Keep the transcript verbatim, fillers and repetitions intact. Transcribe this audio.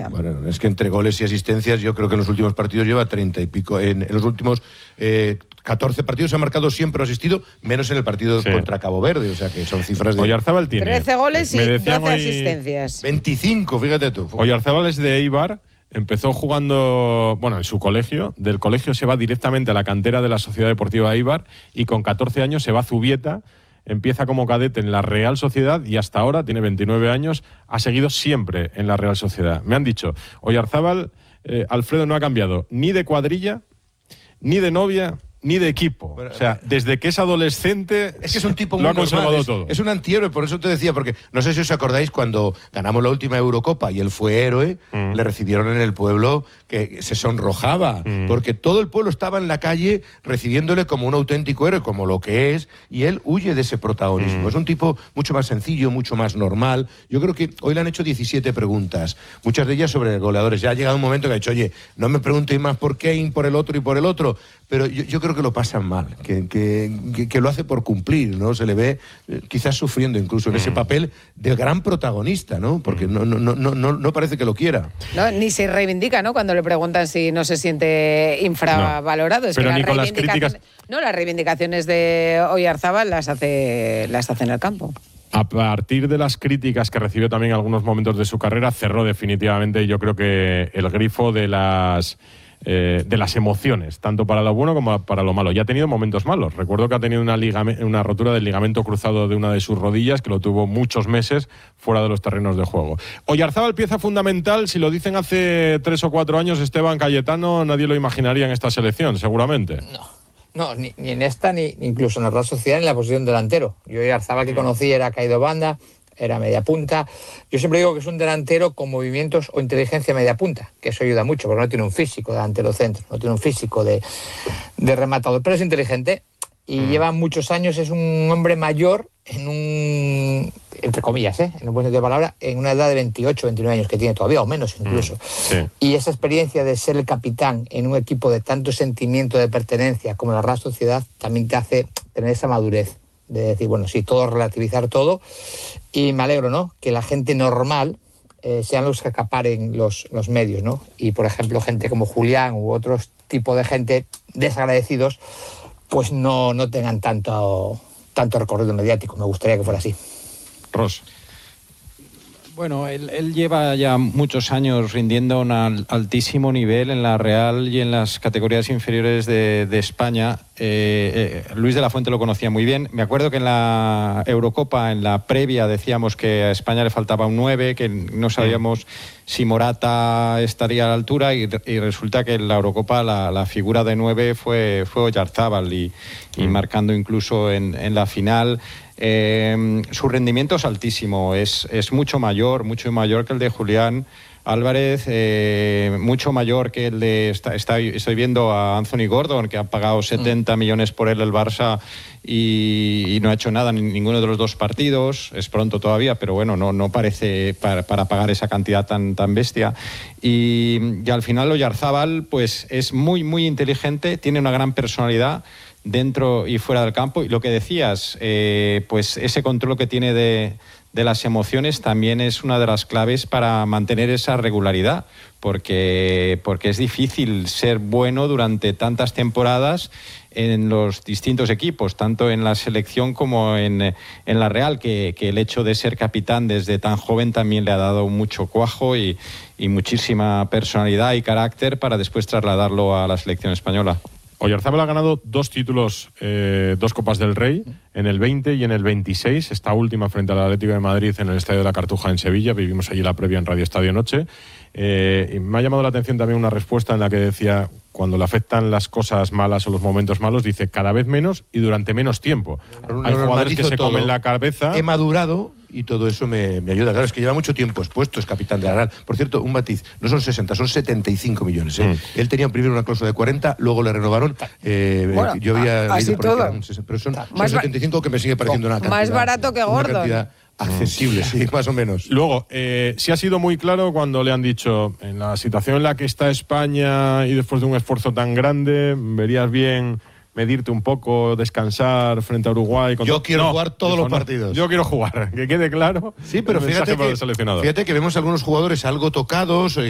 España. Bueno, es que entre goles y asistencias yo creo que en los últimos partidos lleva treinta y pico. En, en los últimos eh, catorce partidos ha marcado siempre o asistido, menos en el partido sí. contra Cabo Verde, o sea que son cifras de... Oyarzábal tiene trece goles y doce hoy... asistencias. veinticinco, fíjate tú. Oyarzábal es de Eibar, empezó jugando, bueno, en su colegio, del colegio se va directamente a la cantera de la Sociedad Deportiva Eibar y con catorce años se va a Zubieta, empieza como cadete en la Real Sociedad y hasta ahora, tiene veintinueve años, ha seguido siempre en la Real Sociedad. Me han dicho, Oyarzábal, eh, Alfredo no ha cambiado ni de cuadrilla, ni de novia, ni de equipo. Bueno, o sea, desde que es adolescente es que es un tipo muy lo ha conservado normal, es, todo. Es un antihéroe, por eso te decía, porque no sé si os acordáis cuando ganamos la última Eurocopa y él fue héroe, mm. le recibieron en el pueblo que se sonrojaba, mm. porque todo el pueblo estaba en la calle recibiéndole como un auténtico héroe, como lo que es, y él huye de ese protagonismo. Mm. Es un tipo mucho más sencillo, mucho más normal. Yo creo que hoy le han hecho diecisiete preguntas, muchas de ellas sobre goleadores. Ya ha llegado un momento que ha dicho, oye, no me preguntéis más por Kane, por el otro y por el otro, pero yo, yo creo que lo pasan mal, que, que, que, que lo hace por cumplir, ¿no? Se le ve eh, quizás sufriendo incluso en mm. ese papel del gran protagonista, ¿no? Porque no, no, no, no, no parece que lo quiera. No, ni se reivindica, ¿no? Cuando le preguntan si no se siente infravalorado. No, es pero que ni las con las críticas... No, las reivindicaciones de Oyarzábal las hace, las hace en el campo. A partir de las críticas que recibió también en algunos momentos de su carrera, cerró definitivamente, yo creo que el grifo de las... Eh, de las emociones, tanto para lo bueno como para lo malo. Ya ha tenido momentos malos. Recuerdo que ha tenido una, ligame, una rotura del ligamento cruzado de una de sus rodillas, que lo tuvo muchos meses fuera de los terrenos de juego. Oyarzábal, pieza fundamental, si lo dicen hace tres o cuatro años, Esteban Cayetano, nadie lo imaginaría en esta selección, seguramente. No. No, ni, ni en esta, ni incluso en la Real Sociedad, ni en la posición delantero. Yo Oyarzábal que conocí era caído banda, era media punta. Yo siempre digo que es un delantero con movimientos o inteligencia media punta, que eso ayuda mucho, porque no tiene un físico delantero centro, no tiene un físico de, de rematador, pero es inteligente y mm. lleva muchos años, es un hombre mayor en un, entre comillas, ¿eh? en un buen sentido de palabra, en una edad de veintiocho, veintinueve años que tiene todavía, o menos incluso. Mm. Sí. Y esa experiencia de ser el capitán en un equipo de tanto sentimiento de pertenencia como la Real Sociedad también te hace tener esa madurez de decir, bueno, sí, todo, relativizar todo. Y me alegro, ¿no?, que la gente normal eh, sean los que acaparen los, los medios, ¿no? Y, por ejemplo, gente como Julián u otros tipos de gente desagradecidos, pues no, no tengan tanto, tanto recorrido mediático. Me gustaría que fuera así. Ros. Bueno, él, él lleva ya muchos años rindiendo a un altísimo nivel en la Real y en las categorías inferiores de, de España. Eh, eh, Luis de la Fuente lo conocía muy bien. Me acuerdo que en la Eurocopa, en la previa, decíamos que a España le faltaba un nueve, que no sabíamos si Morata estaría a la altura y, y resulta que en la Eurocopa la, la figura de nueve fue, fue Oyarzábal y, y marcando incluso en, en la final. Eh, su rendimiento es altísimo, es, es mucho mayor, mucho mayor que el de Julián Álvarez, eh, mucho mayor que el de... Está, está, estoy viendo a Anthony Gordon, que ha pagado setenta millones por él el Barça y, y no ha hecho nada en ninguno de los dos partidos. Es pronto todavía, pero bueno, no, no parece para, para pagar esa cantidad tan, tan bestia. Y, y al final Oyarzábal pues, es muy, muy inteligente, tiene una gran personalidad dentro y fuera del campo, y lo que decías, eh, pues ese control que tiene de, de las emociones también es una de las claves para mantener esa regularidad, porque, porque es difícil ser bueno durante tantas temporadas en los distintos equipos, tanto en la selección como en, en la Real, que, que el hecho de ser capitán desde tan joven también le ha dado mucho cuajo y, y muchísima personalidad y carácter para después trasladarlo a la selección española. Oyarzábal ha ganado dos títulos, eh, dos Copas del Rey, en el veinte y en el veintiséis, esta última frente al Atlético de Madrid en el Estadio de la Cartuja en Sevilla. Vivimos allí la previa en Radio Estadio Noche. Eh, y me ha llamado la atención también una respuesta en la que decía, cuando le afectan las cosas malas o los momentos malos, dice cada vez menos y durante menos tiempo. No, Hay jugadores que se todo. comen la cabeza. He madurado y todo eso me, me ayuda. Claro, es que lleva mucho tiempo expuesto, es capitán de la Real. Por cierto, un matiz, no son sesenta, son setenta y cinco millones. ¿eh? Mm. Él tenía primero una cláusula de cuarenta, luego le renovaron. Eh, bueno, yo había leído por aquí, pero son, son setenta y cinco, que me sigue pareciendo una cantidad. Más barato que Gordon. Una cantidad accesible, sí, más o menos. Luego, eh, sí ha sido muy claro cuando le han dicho, en la situación en la que está España y después de un esfuerzo tan grande, verías bien medirte un poco, descansar frente a Uruguay. Yo quiero no, jugar todos dijo, los partidos. No, yo quiero jugar, que quede claro. Sí, pero fíjate que, fíjate que vemos algunos jugadores algo tocados.